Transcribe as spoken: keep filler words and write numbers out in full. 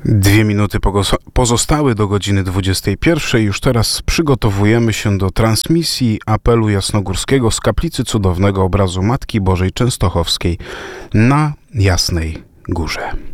Dwie minuty pozostały do godziny dwudziestej pierwszej. Już teraz przygotowujemy się do transmisji apelu jasnogórskiego z kaplicy cudownego obrazu Matki Bożej Częstochowskiej na Jasnej Górze.